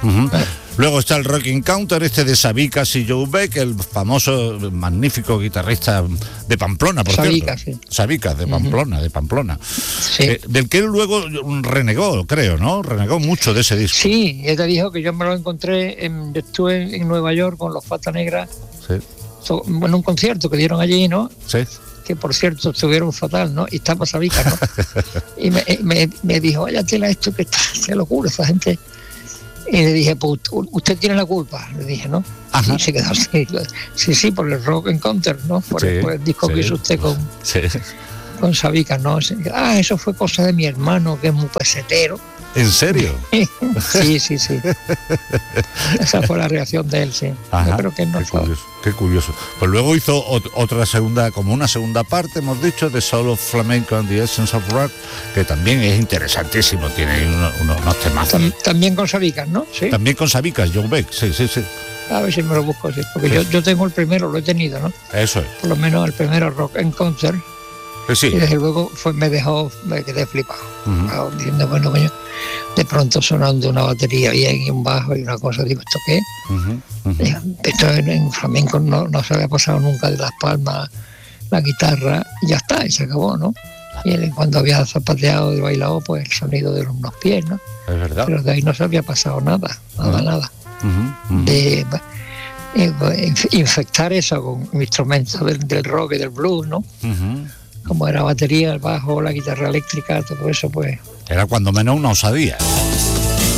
Uh-huh. Luego está el Rock Encounter, de Sabicas y Joe Beck, el famoso, magnífico guitarrista de Pamplona, por Sabicas, cierto. Sí. Sabicas, de Pamplona, de Pamplona. Sí. Del que él luego renegó, creo, ¿no? Renegó mucho de ese disco. Sí, él te dijo que yo me lo encontré, estuve en Nueva York con los Pata Negra, Sí. En un concierto que dieron allí, ¿no? Sí. Que por cierto estuvieron fatal, ¿no? Y estaba Sabicas, ¿no? Y me dijo, vaya tela esto que está, qué locura esa gente. Y le dije, pues usted tiene la culpa, le dije, ¿no? Ajá. Y se quedó así. Sí, por el Rock Encounter, ¿no? Por el disco que hizo usted con Sabicas, ¿no? Eso fue cosa de mi hermano, que es muy pesetero. ¿En serio? Sí. Esa fue la reacción de él, sí. Ajá, yo creo que no fue. Qué curioso. Pues luego hizo otra segunda, como una segunda parte, hemos dicho, de Soul of Flamenco and the Essence of Rock, que también es interesantísimo, tiene unos temazos. También con Sabicas, ¿no? Sí. También con Sabicas, Joe Beck, sí. A ver si me lo busco, sí, porque yo tengo el primero, lo he tenido, ¿no? Eso es. Por lo menos el primero, Rock Encounter. Sí. Y desde luego me quedé flipado. Uh-huh. Diciendo, bueno, coño, de pronto sonando una batería bien y un bajo y una cosa, digo, ¿esto qué? Uh-huh. Esto en flamenco no se había pasado nunca de las palmas, la guitarra, y ya está, y se acabó, ¿no? Y cuando había zapateado y bailado, pues el sonido de unos pies, ¿no? Es verdad. Pero de ahí no se había pasado nada. Uh-huh. De infectar eso con instrumentos del rock y del blues, ¿no? Uh-huh. Como era batería, el bajo, la guitarra eléctrica, todo eso, pues... Era cuando menos una osadía.